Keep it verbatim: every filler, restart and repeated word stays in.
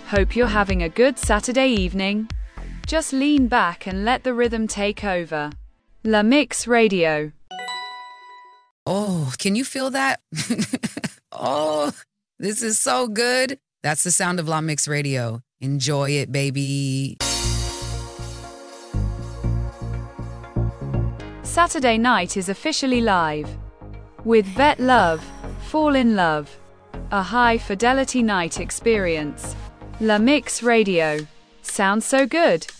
Hope you're having a good Saturday evening. Just lean back and let the rhythm take over. La Mix Radio. Oh, can you feel that? Oh, this is so good. That's the sound of La Mix Radio. Enjoy it, baby. Saturday night is officially live. With Vet Love, Fall in Love. A high-fidelity night experience. La Mix Radio. Sounds so good.